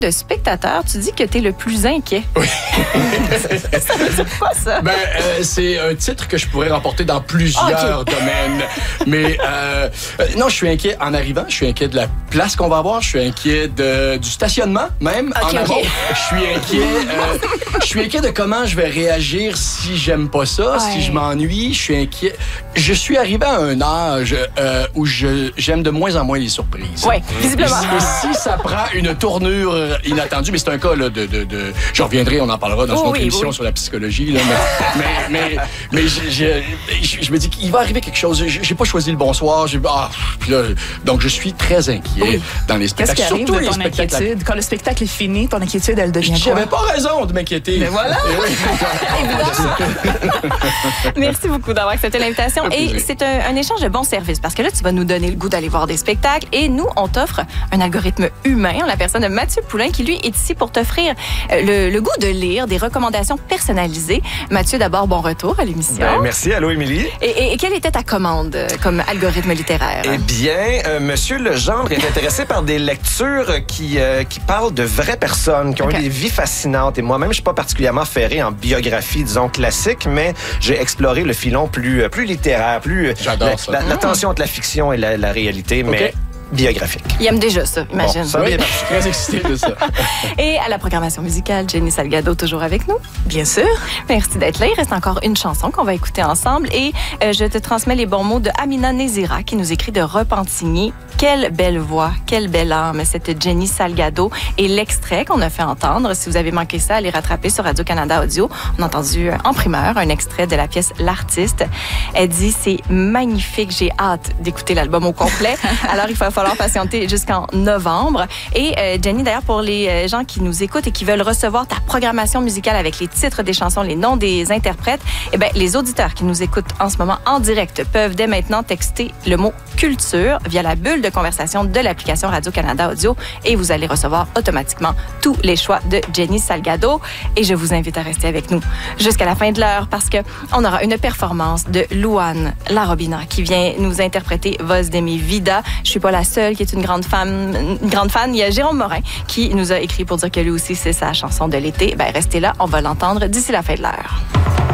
de spectateurs, tu dis que tu es le plus inquiet. Oui. Ça veut dire quoi, ça? C'est un titre que je pourrais remporter dans plusieurs domaines. Mais non, je suis inquiet en arrivant. Je suis inquiet de la place qu'on va avoir. Je suis inquiet du stationnement, même, en amont. Je suis inquiet de comment je vais réagir si j'aime pas ça, si je m'ennuie. Je suis inquiet. Je suis arrivé à un âge où j'aime de moins en moins les surprises. Oui, visiblement. Si ça prend une tournure inattendue, mais c'est un cas là, je reviendrai, on en parlera dans une autre émission sur la psychologie. Là, mais je me dis qu'il va arriver quelque chose. J'ai pas choisi le bon soir. Donc, je suis très inquiet dans les spectacles. Qu'est-ce qui arrive de ton inquiétude? Quand le spectacle est fini, ton inquiétude, elle devient quoi? J'avais pas raison de m'inquiéter. Mais voilà! Merci beaucoup d'avoir accepté l'invitation. Et c'est un échange de bons services parce que là, tu vas nous donner le goût d'aller voir des spectacles et nous, on t'offre un algorithme humain en la personne de Mathieu Poulain qui, lui, est ici pour t'offrir le goût de lire des recommandations personnalisées. Mathieu, d'abord, bon retour à l'émission. Merci. Allô, Émilie. Et quelle était ta commande comme algorithme littéraire? Eh bien, Monsieur Legendre est intéressé par des lectures qui parlent de vraies personnes, qui ont eu des vies fascinantes. Et moi-même, je suis pas particulièrement ferré en biographie, disons, classique, mais j'ai exploré le filon plus littéraire, J'adore ça. La tension entre la fiction et la réalité, mais biographique. Il aime déjà ça, imagine. Bon, ça Je suis très excité de ça. Et à la programmation musicale, Jenny Salgado, toujours avec nous. Bien sûr. Merci d'être là. Il reste encore une chanson qu'on va écouter ensemble. Et je te transmets les bons mots de Amina Nézira qui nous écrit de Repentigny. Quelle belle voix, quelle belle âme, cette Jenny Salgado. Et l'extrait qu'on a fait entendre, si vous avez manqué ça, allez rattraper sur Radio-Canada Audio. On a entendu en primeur un extrait de la pièce L'Artiste. Elle dit, c'est magnifique, j'ai hâte d'écouter l'album au complet. Alors, il va falloir patienter jusqu'en novembre. Et Jenny, d'ailleurs, pour les gens qui nous écoutent et qui veulent recevoir ta programmation musicale avec les titres des chansons, les noms des interprètes, eh bien, les auditeurs qui nous écoutent en ce moment en direct peuvent dès maintenant texter le mot culture via la bulle de conversation de l'application Radio-Canada Audio et vous allez recevoir automatiquement tous les choix de Jenny Salgado. Et je vous invite à rester avec nous jusqu'à la fin de l'heure parce que on aura une performance de Louane Larobina qui vient nous interpréter Voz de mi vida. Je suis pas la seule qui est une grande fan. Il y a Jérôme Morin qui nous a écrit pour dire que lui aussi c'est sa chanson de l'été. Ben restez là, on va l'entendre d'ici la fin de l'heure.